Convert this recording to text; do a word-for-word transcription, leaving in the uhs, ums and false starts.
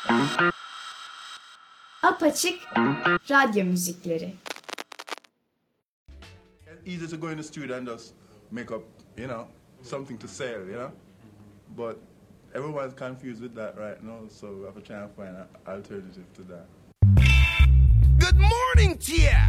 Apaçık radyo müzikleri. It's easy to go in the studio and just make up, you know, something to sell, you know. But everyone's confused with that right now, so we have to try and find an alternative to that. Good morning, Tia!